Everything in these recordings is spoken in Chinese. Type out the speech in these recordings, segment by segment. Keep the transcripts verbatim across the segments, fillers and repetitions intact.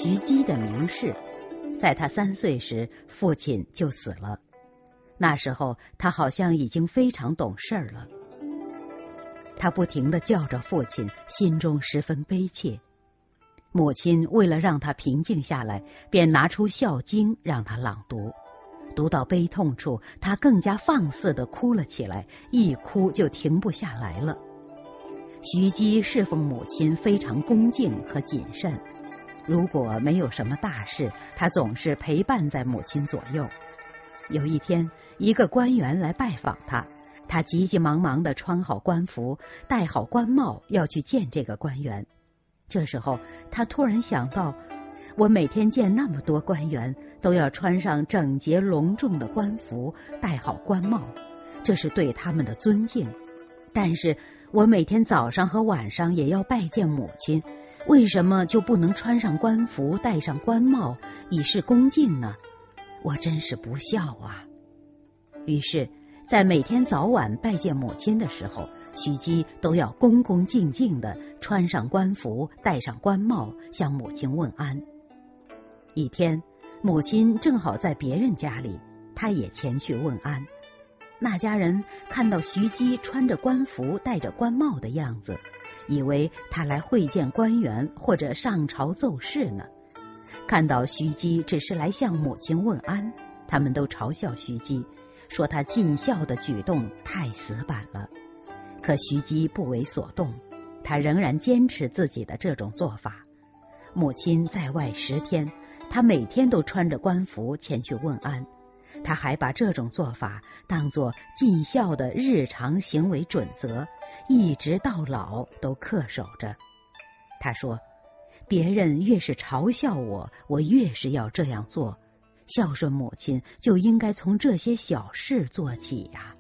徐姬的名士。在他三岁时，父亲就死了。那时候他好像已经非常懂事了。他不停地叫着父亲，心中十分悲切。母亲为了让他平静下来，便拿出《孝经》让他朗读。读到悲痛处，他更加放肆地哭了起来，一哭就停不下来了。徐姬侍奉母亲非常恭敬和谨慎，如果没有什么大事，他总是陪伴在母亲左右。有一天，一个官员来拜访他，他急急忙忙地穿好官服，戴好官帽，要去见这个官员。这时候，他突然想到，我每天见那么多官员，都要穿上整洁隆重的官服，戴好官帽，这是对他们的尊敬。但是我每天早上和晚上也要拜见母亲，为什么就不能穿上官服，戴上官帽，以示恭敬呢？我真是不孝啊！于是，在每天早晚拜见母亲的时候，徐姬都要恭恭敬敬地穿上官服，戴上官帽，向母亲问安。一天，母亲正好在别人家里，她也前去问安。那家人看到徐姬穿着官服，戴着官帽的样子，以为她来会见官员或者上朝奏事呢。看到徐姬只是来向母亲问安，他们都嘲笑徐姬，说她尽孝的举动太死板了。可徐姬不为所动，她仍然坚持自己的这种做法。母亲在外十天，她每天都穿着官服前去问安，她还把这种做法当作尽孝的日常行为准则，一直到老都恪守着。她说，别人越是嘲笑我，我越是要这样做。孝顺母亲就应该从这些小事做起呀。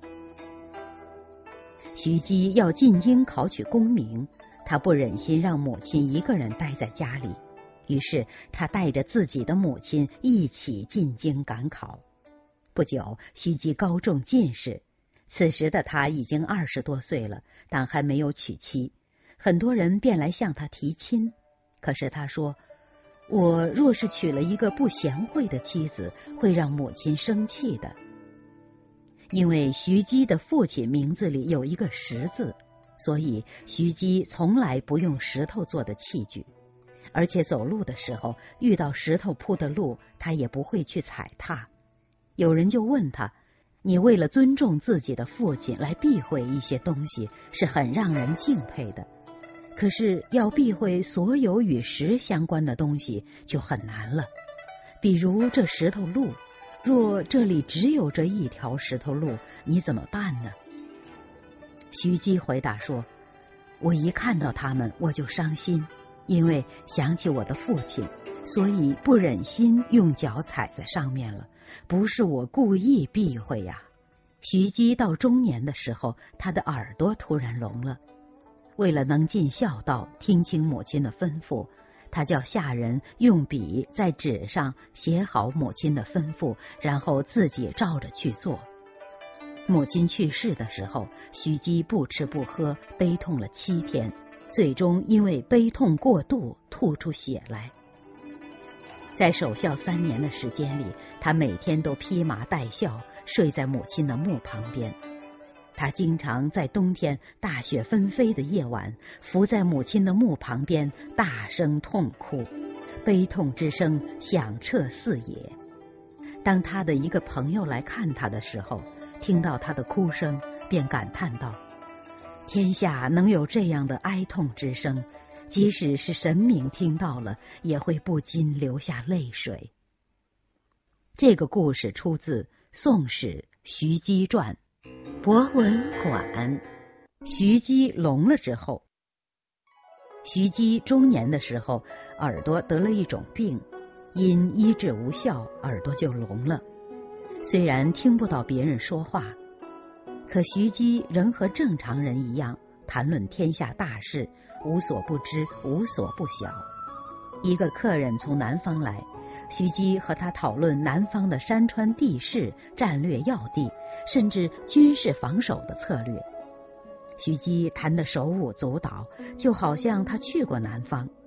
徐姬要进京考取功名，她不忍心让母亲一个人待在家里，于是她带着自己的母亲一起进京赶考。不久，徐姬高中进士，此时的她已经二十多岁了，但还没有娶妻。很多人便来向她提亲，可是她说，我若是娶了一个不贤惠的妻子，会让母亲生气的。因为徐姬的父亲名字里有一个石字，所以徐姬从来不用石头做的器具，而且走路的时候遇到石头铺的路，她也不会去踩踏。有人就问她，你为了尊重自己的父亲来避讳一些东西，是很让人敬佩的，可是要避讳所有与石相关的东西就很难了。比如这石头路，若这里只有这一条石头路，你怎么办呢？徐姬回答说，我一看到他们我就伤心，因为想起我的父亲，所以不忍心用脚踩在上面了，不是我故意避讳呀。徐姬到中年的时候，她的耳朵突然聋了。为了能尽孝道，听清母亲的吩咐，他叫下人用笔在纸上写好母亲的吩咐，然后自己照着去做。母亲去世的时候，徐姬不吃不喝，悲痛了七天，最终因为悲痛过度吐出血来。在守孝三年的时间里，他每天都披麻戴孝，睡在母亲的墓旁边。他经常在冬天大雪纷飞的夜晚，伏在母亲的墓旁边，大声痛哭，悲痛之声响彻四野。当他的一个朋友来看他的时候，听到他的哭声，便感叹道，天下能有这样的哀痛之声，即使是神明听到了，也会不禁流下泪水。这个故事出自《宋史·徐姬传》。博文馆。徐姬聋了之后，徐姬中年的时候，耳朵得了一种病，因医治无效，耳朵就聋了。虽然听不到别人说话，可徐姬仍和正常人一样谈论天下大事，无所不知，无所不晓。一个客人从南方来，徐姬和他讨论南方的山川地势、战略要地，甚至军事防守的策略。徐姬谈得手舞足蹈，就好像他去过南方。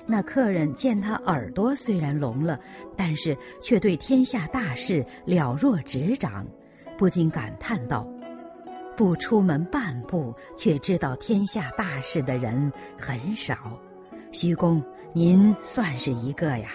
那客人见他耳朵虽然聋了，但是却对天下大事了若指掌，不禁感叹道：不出门半步却知道天下大事的人很少，徐公您算是一个呀。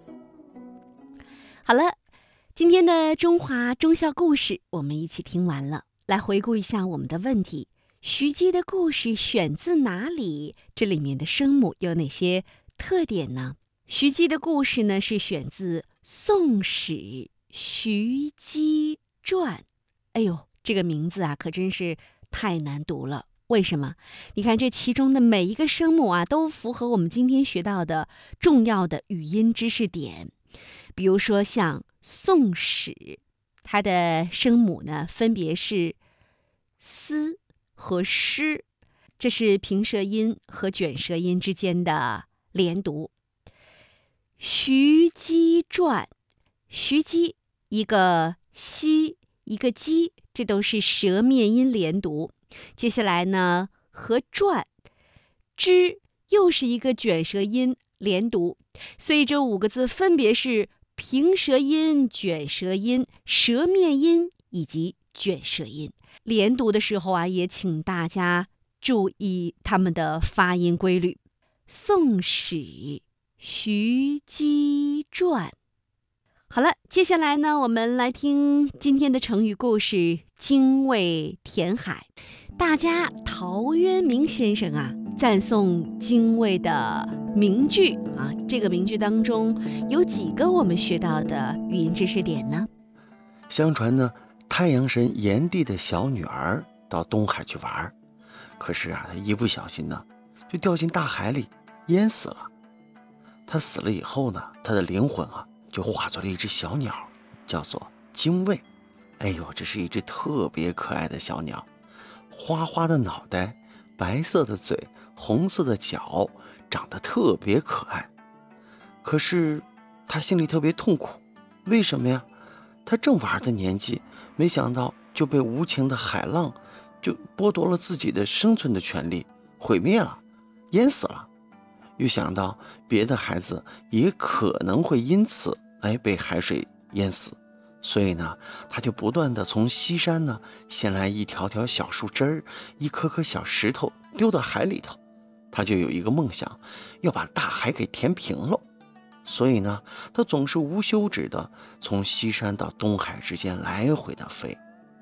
好了，今天的中华忠孝故事我们一起听完了，来回顾一下我们的问题。徐姬的故事选自哪里？这里面的声母有哪些特点呢？徐姬的故事呢是选自《宋史徐姬传》。哎呦，这个名字啊可真是太难读了。为什么？你看这其中的每一个声母啊都符合我们今天学到的重要的语音知识点。比如说像宋史，它的声母呢分别是思和诗，这是平舌音和卷舌音之间的连读。徐姬传，徐姬一个西一个鸡，这都是舌面音连读。接下来呢和传，之又是一个卷舌音连读，所以这五个字分别是平舌音、卷舌音、舌面音以及卷舌音。连读的时候啊，也请大家注意它们的发音规律。宋史徐姬传。好了，接下来呢，我们来听今天的成语故事精卫填海。大家陶渊明先生啊赞颂精卫的名句啊，这个名句当中有几个我们学到的语音知识点呢？ 相传呢，太阳神炎帝的小女儿到东海去玩，可是啊，她一不小心呢，就掉进大海里，淹死了。她死了以后呢，她的灵魂啊，就化作了一只小鸟，叫做精卫。哎呦，这是一只特别可爱的小鸟，花花的脑袋，白色的嘴，红色的脚，长得特别可爱。可是她心里特别痛苦，为什么呀？她正玩的年纪，没想到就被无情的海浪就剥夺了自己的生存的权利，毁灭了，淹死了。又想到别的孩子也可能会因此哎被海水淹死，所以呢，他就不断的从西山呢衔来一条条小树枝儿，一颗颗小石头丢到海里头。他就有一个梦想，要把大海给填平了。所以呢，他总是无休止的从西山到东海之间来回的飞。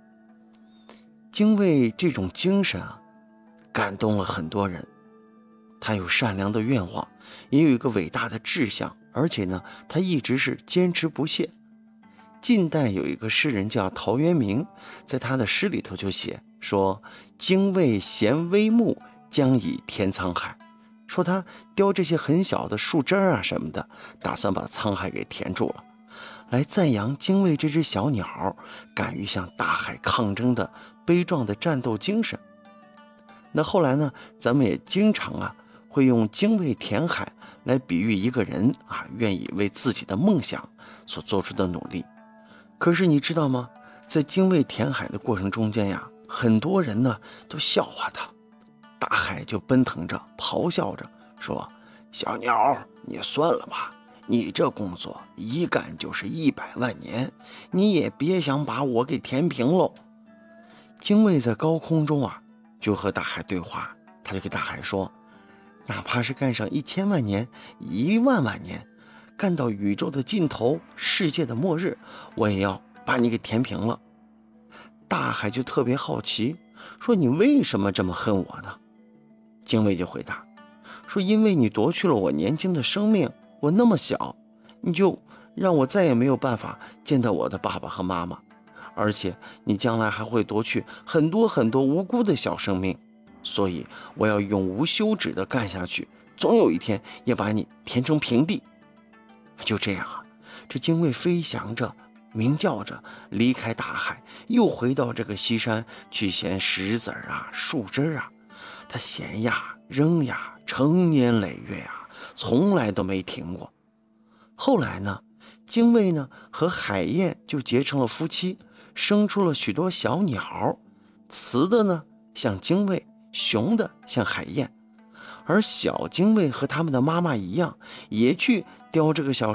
精卫这种精神啊，感动了很多人。他有善良的愿望，也有一个伟大的志向，而且呢，他一直是坚持不懈。近代有一个诗人叫陶渊明，在他的诗里头就写说：精卫衔微木，将以填沧海。说他叼这些很小的树枝啊什么的，打算把沧海给填住了，来赞扬精卫这只小鸟敢于向大海抗争的悲壮的战斗精神。那后来呢，咱们也经常啊会用精卫填海来比喻一个人啊愿意为自己的梦想所做出的努力。可是你知道吗，在精卫填海的过程中间呀，很多人呢都笑话他，大海就奔腾着咆哮着说：小鸟，你算了吧，你这工作一干就是一百万年，你也别想把我给填平喽。精卫在高空中啊就和大海对话，他就给大海说：哪怕是干上一千万年，一万万年，干到宇宙的尽头，世界的末日，我也要把你给填平了。大海就特别好奇，说：你为什么这么恨我呢？精卫就回答说：因为你夺去了我年轻的生命，我那么小，你就让我再也没有办法见到我的爸爸和妈妈，而且你将来还会夺去很多很多无辜的小生命，所以我要永无休止地干下去，总有一天也把你填成平地。就这样啊，这精卫飞翔着，鸣叫着，离开大海，又回到这个西山去衔石子啊、树枝啊。他衔呀扔呀，成年累月呀，从来都没停过。后来呢，精卫呢和海燕就结成了夫妻，生出了许多小鸟，雌的呢像精卫，雄的像海燕。 而小精卫和他们的妈妈一样，也去叼这个小